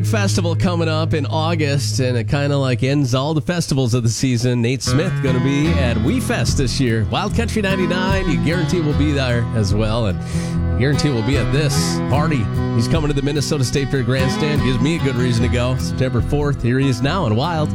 Festival coming up in August, and it kind of like ends all the festivals of the season. Nate Smith going to be at WeFest this year. Wild Country 99, you guarantee will be there as well, and guarantee will be at this party. He's coming to the Minnesota State Fair Grandstand. Gives me a good reason to go. September 4th, here he is now in Wild.